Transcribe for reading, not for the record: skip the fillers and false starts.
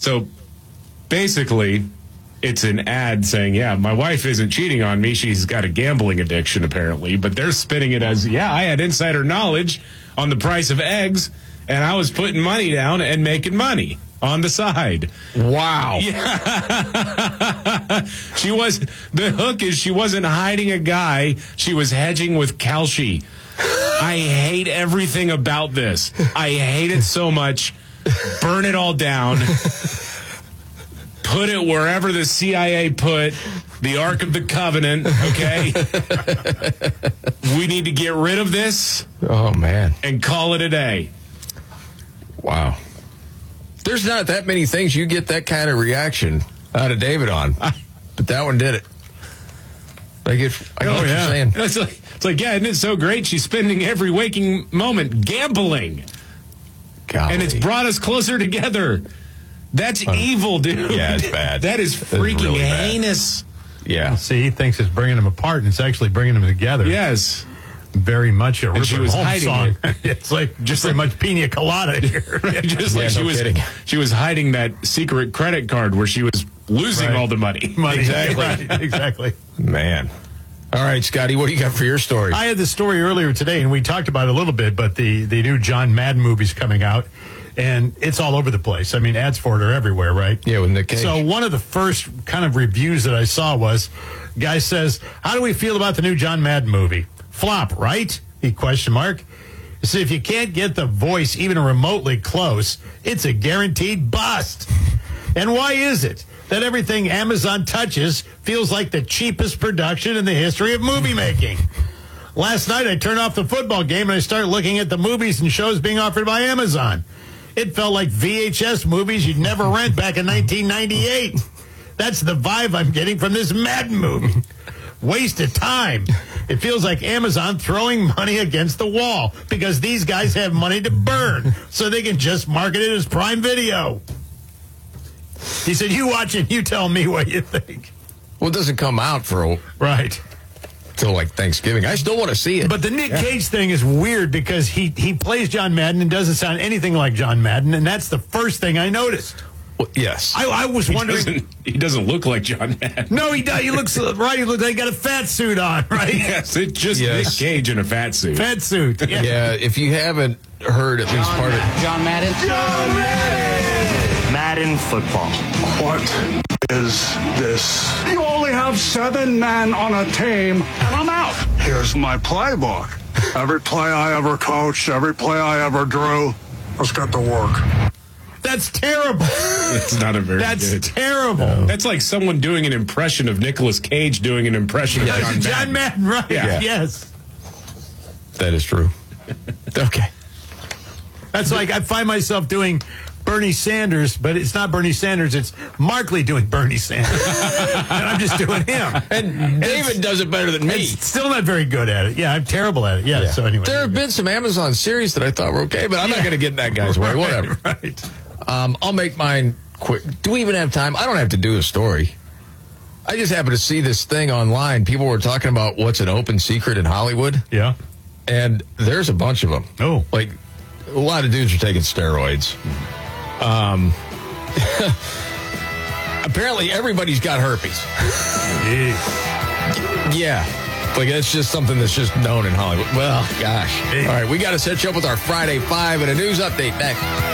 So basically, it's an ad saying, yeah, my wife isn't cheating on me. She's got a gambling addiction, apparently. But they're spinning it as, yeah, I had insider knowledge on the price of eggs, and I was putting money down and making money on the side. Wow. Yeah. The hook is she wasn't hiding a guy. She was hedging with Kalshi. I hate everything about this. I hate it so much. Burn it all down. Put it wherever the CIA put the Ark of the Covenant, okay? We need to get rid of this. Oh, man. And call it a day. Wow. There's not that many things you get that kind of reaction out of David on. But that one did it. I get what you're saying. It's like, yeah, isn't it so great? She's spending every waking moment gambling. Golly. And it's brought us closer together. That's evil, dude. Yeah, it's bad. That is freaking really heinous. Yeah. See, he thinks it's bringing them apart, and it's actually bringing them together. Yes. Very much a And she Rupert was Holmes hiding song. it. It's like just very much pina colada here. Just like she was hiding that secret credit card where she was losing all the money. Exactly. Right, exactly. Man. All right, Scotty, what do you got for your story? I had this story earlier today, and we talked about it a little bit, but the new John Madden movie's coming out, and it's all over the place. I mean, ads for it are everywhere, right? Yeah, with Nick Cage. So one of the first kind of reviews that I saw was, guy says, how do we feel about the new John Madden movie? Flop, right? Question mark. So if you can't get the voice even remotely close, it's a guaranteed bust. And why is it that everything Amazon touches feels like the cheapest production in the history of movie making? Last night, I turned off the football game and I started looking at the movies and shows being offered by Amazon. It felt like VHS movies you'd never rent back in 1998. That's the vibe I'm getting from this Madden movie. Waste of time. It feels like Amazon throwing money against the wall because these guys have money to burn, so they can just market it as Prime Video. He said, you watch it, you tell me what you think. Well, it doesn't come out for right till like Thanksgiving. I still want to see it. But the Nick Cage thing is weird because he plays John Madden and doesn't sound anything like John Madden, and that's the first thing I noticed. Well, yes. I was wondering. He doesn't look like John Madden. No, he does. He looks right. He looks like he got a fat suit on, right? Yes, it's just Nick Cage in a fat suit. Fat suit. Yeah. Yeah, if you haven't heard at least part of John Madden. John Madden! Madden football. What is this? You only have 7 men on a team, and I'm out. Here's my playbook. Every play I ever coached, every play I ever drew, let's get to work. That's terrible. It's not a very That's good. terrible. No. That's like someone doing an impression of Nicolas Cage doing an impression of John Madden, right? Yeah. Yes. That is true. Okay. That's like I find myself doing Bernie Sanders, but it's not Bernie Sanders. It's Markley doing Bernie Sanders. And I'm just doing him. And David does it better than me. Still not very good at it. Yeah, I'm terrible at it. Yeah. So anyway. There have been some Amazon series that I thought were okay, but I'm not going to get in that guy's way. Whatever. Right. I'll make mine quick. Do we even have time? I don't have to do a story. I just happened to see this thing online. People were talking about what's an open secret in Hollywood. Yeah. And there's a bunch of them. Oh. Like, a lot of dudes are taking steroids. Apparently, everybody's got herpes. Yeah. Like, that's just something that's just known in Hollywood. Well, gosh. All right, we got to set you up with our Friday 5 and a news update next.